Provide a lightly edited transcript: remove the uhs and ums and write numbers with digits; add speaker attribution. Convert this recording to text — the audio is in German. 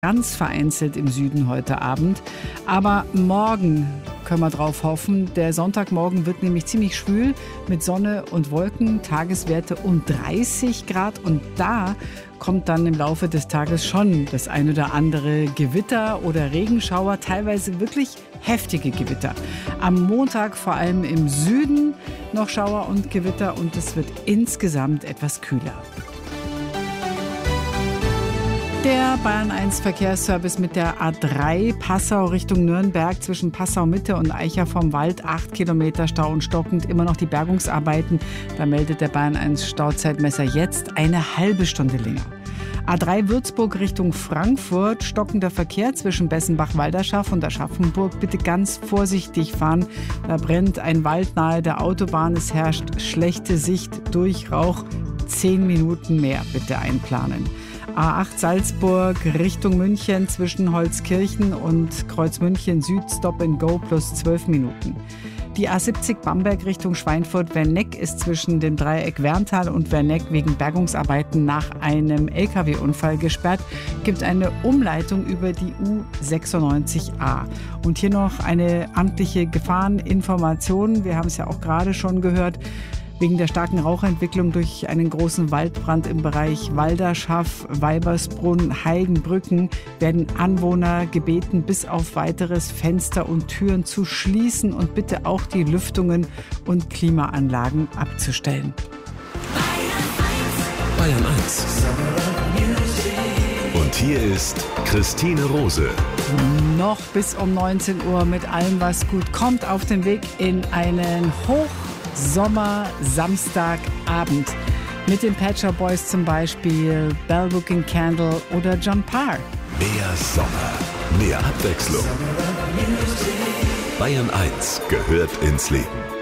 Speaker 1: ganz vereinzelt im Süden heute Abend. Aber morgen können wir drauf hoffen. Der Sonntagmorgen wird nämlich ziemlich schwül mit Sonne und Wolken, Tageswerte um 30 Grad. Und da kommt dann im Laufe des Tages schon das ein oder andere Gewitter oder Regenschauer, teilweise wirklich heftige Gewitter. Am Montag vor allem im Süden noch Schauer und Gewitter und es wird insgesamt etwas kühler. Der Bayern 1 Verkehrsservice mit der A3 Passau Richtung Nürnberg zwischen Passau Mitte und Eicher vom Wald. 8 Kilometer Stau und stockend, immer noch die Bergungsarbeiten. Da meldet der Bayern 1 Stauzeitmesser jetzt eine halbe Stunde länger. A3 Würzburg Richtung Frankfurt, stockender Verkehr zwischen Bessenbach-Walderschaff und Aschaffenburg. Bitte ganz vorsichtig fahren. Da brennt ein Wald nahe der Autobahn. Es herrscht schlechte Sicht durch Rauch. 10 Minuten mehr bitte einplanen. A8 Salzburg Richtung München zwischen Holzkirchen und Kreuzmünchen Süd Stop and Go plus 12 Minuten. Die A70 Bamberg Richtung Schweinfurt-Werneck ist zwischen dem Dreieck Werntal und Werneck wegen Bergungsarbeiten nach einem LKW-Unfall gesperrt. Gibt eine Umleitung über die U96A. Und hier noch eine amtliche Gefahreninformation. Wir haben es ja auch gerade schon gehört. Wegen der starken Rauchentwicklung durch einen großen Waldbrand im Bereich Walderschaff, Weibersbrunn, Heidenbrücken werden Anwohner gebeten, bis auf weiteres Fenster und Türen zu schließen und bitte auch die Lüftungen und Klimaanlagen abzustellen.
Speaker 2: Bayern 1. Und hier ist Christine Rose.
Speaker 1: Noch bis um 19 Uhr mit allem, was gut kommt, auf den Weg in einen Hochsommer-Samstagabend. Mit den Pet Shop Boys zum Beispiel, Bell Booking Candle oder John Parr.
Speaker 2: Mehr Sommer, mehr Abwechslung. Bayern 1 gehört ins Leben.